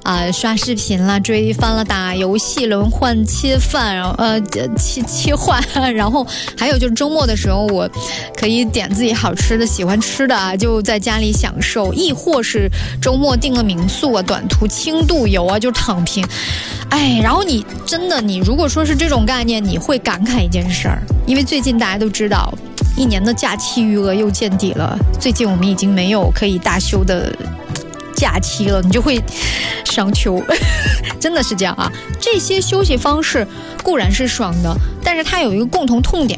刷视频啦、追番啦、打游戏、轮换切换，然后切换，然后还有就是周末的时候，我可以点自己好吃的、喜欢吃的啊，就在家里享受，亦或是周末订个民宿啊、短途轻度游啊，就躺平。然后你如果说是这种概念，你会感慨一件事儿，因为最近大家都知道，一年的假期余额又见底了。最近我们已经没有可以大休的假期了，你就会伤秋。真的是这样啊。这些休息方式固然是爽的，但是它有一个共同痛点，